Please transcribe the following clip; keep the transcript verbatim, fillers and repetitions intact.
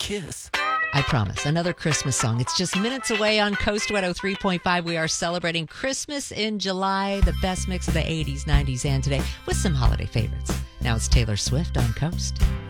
kiss. I promise. Another Christmas song. It's just minutes away on Coast one oh three point five. We are celebrating Christmas in July, the best mix of the eighties, nineties, and today with some holiday favorites. Now it's Taylor Swift on Coast.